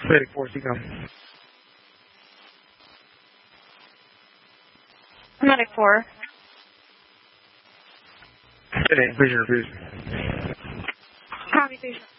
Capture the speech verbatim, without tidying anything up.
Medic four, C come. Medic four. Ten eight, vision refused. Copy, patient.